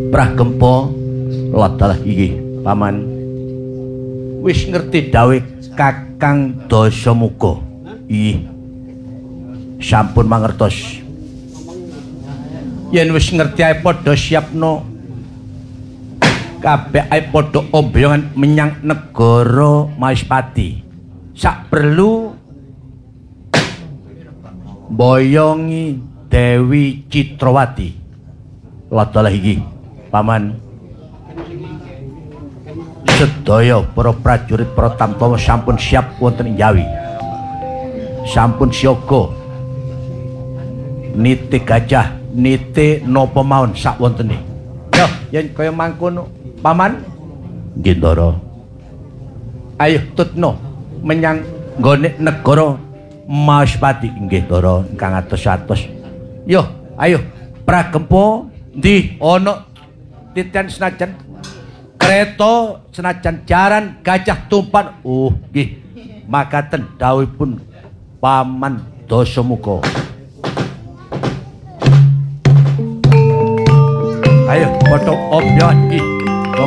Pragempa ladalah iki paman wis ngerti dawuh Kakang Dasamuka. Ih sampun mangertos. Yen wis ngerti ae padha siapno kabeh ae padha ombyoan menyang negara Mahispati. Sak perlu boyongi Dewi Citrawati. Ladalah iki paman sedaya para prajurit para tamtama sampun siap wonten ing Jawi. Sampun siaga niti gajah niti napa mawon sak wontene. Yo yen kaya mangkono paman nggih Ndara. Ayo tutno menyang nggone negara Mahispati nggih Ndara ingkang atos-atos. Yo ayo Pragempa ndi ana titian senajan kereta senajan jaran gajah tumpan. Oh nggih makaten dawuhipun Paman Dasamuka. Ayo padha ombyoan iki.